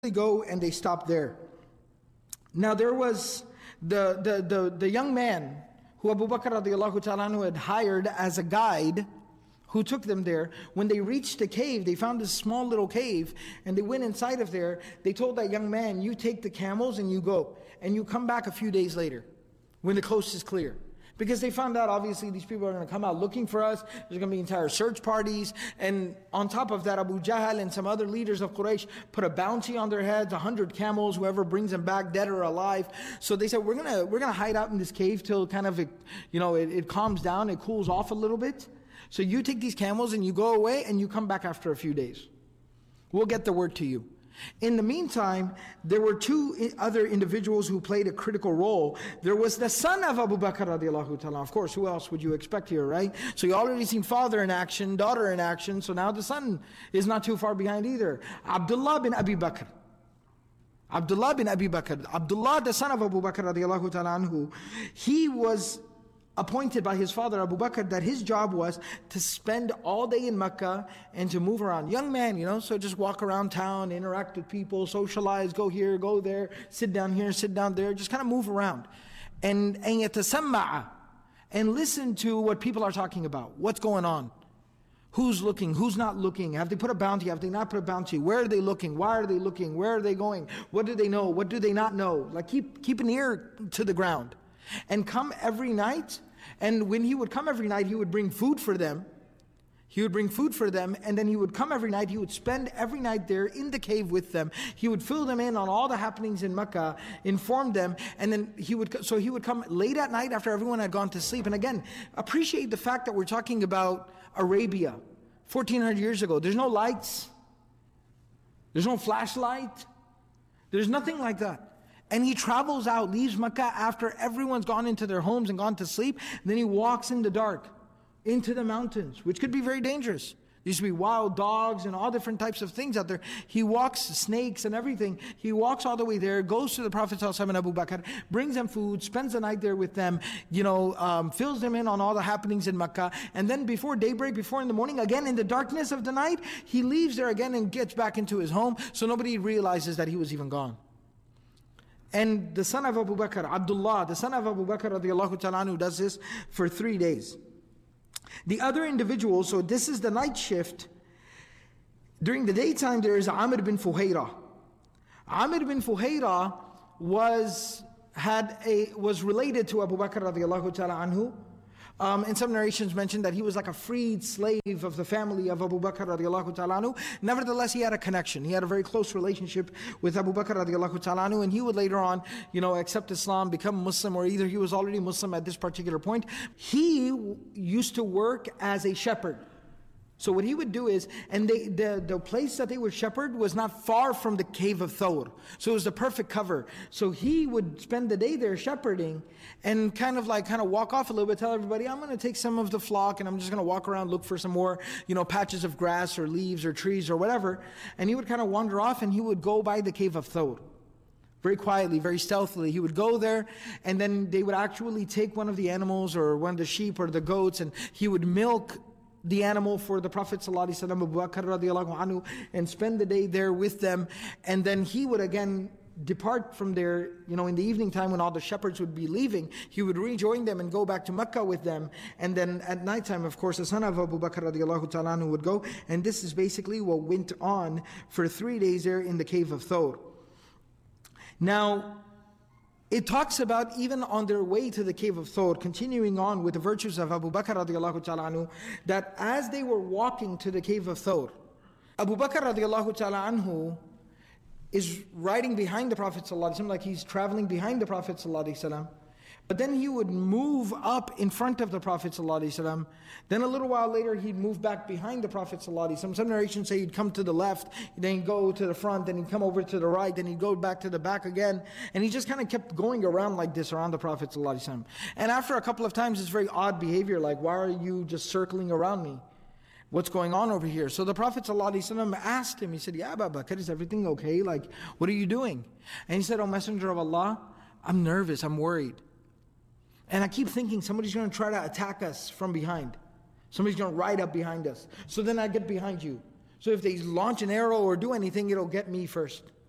go and they stopped there. Now there was the young man who Abu Bakr radiallahu ta'ala anhu had hired as a guide, who took them there. When they reached the cave, they found this small little cave, and they went inside of there. They told that young man, you take the camels and you go, and you come back a few days later when the coast is clear. Because they found out, obviously, these people are going to come out looking for us. There's going to be entire search parties. And on top of that, Abu Jahl and some other leaders of Quraysh put a bounty on their heads, 100 camels, whoever brings them back, dead or alive. So they said, we're gonna hide out in this cave till kind of, it calms down, it cools off a little bit. So you take these camels and you go away and you come back after a few days. We'll get the word to you. In the meantime, there were two other individuals who played a critical role. There was the son of Abu Bakr radiallahu ta'ala. Of course, who else would you expect here, right? So you already seen father in action, daughter in action, so now the son is not too far behind either. Abdullah bin Abi Bakr. Abdullah bin Abi Bakr. Abdullah, the son of Abu Bakr radiallahu ta'ala anhu, he was appointed by his father Abu Bakr that his job was to spend all day in Mecca and to move around. Young man, so just walk around town, interact with people, socialize, go here, go there, sit down here, sit down there, just kind of move around. And yatasamma'a, and listen to what people are talking about, what's going on. Who's looking, who's not looking, have they put a bounty, have they not put a bounty, where are they looking, why are they looking, where are they going, what do they know, what do they not know? Like keep an ear to the ground. And come every night, and when he would come every night, he would bring food for them. He would bring food for them, and then he would come every night, he would spend every night there in the cave with them. He would fill them in on all the happenings in Mecca, inform them, and then he would come late at night after everyone had gone to sleep. And again, appreciate the fact that we're talking about Arabia, 1400 years ago. There's no lights, there's no flashlight, there's nothing like that. And he travels out, leaves Mecca after everyone's gone into their homes and gone to sleep. And then he walks in the dark into the mountains, which could be very dangerous. There used to be wild dogs and all different types of things out there. He walks, snakes and everything. He walks all the way there, goes to the Prophet ﷺ and Abu Bakr, brings them food, spends the night there with them, fills them in on all the happenings in Mecca. And then before daybreak, before in the morning, again in the darkness of the night, he leaves there again and gets back into his home, so nobody realizes that he was even gone. And the son of Abu Bakr, Abdullah, the son of Abu Bakr radiallahu ta'ala anhu, does this for 3 days. The other individual, so this is the night shift. During the daytime, there is Amr bin Fuhayra. Amr bin Fuhayra was related to Abu Bakr radiallahu ta'ala anhu. And some narrations mention that he was like a freed slave of the family of Abu Bakr radiallahu ta'ala anhu. Nevertheless, he had a connection. He had a very close relationship with Abu Bakr radiallahu ta'ala anhu, and he would later on, accept Islam, become Muslim, or either he was already Muslim at this particular point. He used to work as a shepherd. So what he would do is, and the place that they would shepherd was not far from the cave of Thawr. So it was the perfect cover. So he would spend the day there shepherding and kind of walk off a little bit, tell everybody, I'm going to take some of the flock and I'm just going to walk around, look for some more, patches of grass or leaves or trees or whatever. And he would kind of wander off and he would go by the cave of Thawr. Very quietly, very stealthily. He would go there, and then they would actually take one of the animals or one of the sheep or the goats, and he would milk the animal for the Prophet ﷺ, Abu Bakr radiallahu anhu, and spend the day there with them. And then he would again depart from there, in the evening time when all the shepherds would be leaving. He would rejoin them and go back to Mecca with them. And then at nighttime, of course, the son of Abu Bakr radiallahu ta'ala anhu would go. And this is basically what went on for 3 days there in the cave of Thawr. Now, it talks about even on their way to the cave of Thawr, continuing on with the virtues of Abu Bakr radiallahu ta'ala anhu, that as they were walking to the cave of Thawr, Abu Bakr radiallahu ta'ala anhu is riding behind the Prophet ﷺ, like he's traveling behind the Prophet ﷺ. But then he would move up in front of the Prophet ﷺ. Then a little while later, he'd move back behind the Prophet ﷺ. Some narrations say he'd come to the left, then he'd go to the front, then he'd come over to the right, then he'd go back to the back again. And he just kind of kept going around like this around the Prophet ﷺ. And after a couple of times, it's very odd behavior, like, why are you just circling around me? What's going on over here? So the Prophet ﷺ asked him, he said, Ya Abu Bakr, is everything okay? Like, what are you doing? And he said, O Messenger of Allah, I'm nervous, I'm worried. And I keep thinking somebody's going to try to attack us from behind. Somebody's going to ride up behind us. So then I get behind you. So if they launch an arrow or do anything, it'll get me first.